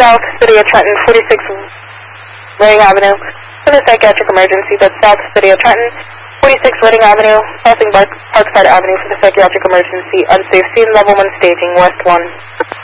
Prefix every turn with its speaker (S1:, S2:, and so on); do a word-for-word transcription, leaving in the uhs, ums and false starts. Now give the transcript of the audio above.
S1: South City of Trenton, forty-six Reading Avenue. For the psychiatric emergency, that's South City of Trenton, forty-six Reading Avenue, passing Park, Parkside Avenue for the psychiatric emergency. Unsafe scene, level one staging, West one.